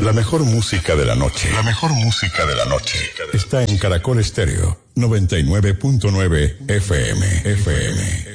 La mejor música de la noche. La mejor música de la noche. Está en Caracol Estéreo 99.9 FM.